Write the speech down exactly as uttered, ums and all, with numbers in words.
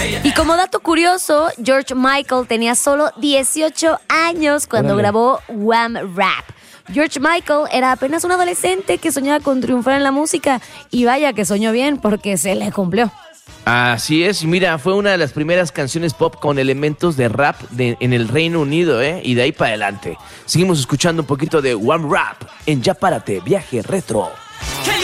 Y como dato curioso, George Michael tenía solo dieciocho años cuando Órale. grabó Wham Rap. George Michael era apenas un adolescente que soñaba con triunfar en la música. Y vaya que soñó bien porque se le cumplió. Así es, mira, fue una de las primeras canciones pop con elementos de rap de- en el Reino Unido, ¿eh? Y de ahí para adelante. Seguimos escuchando un poquito de One Rap en Ya Párate, Viaje Retro. Can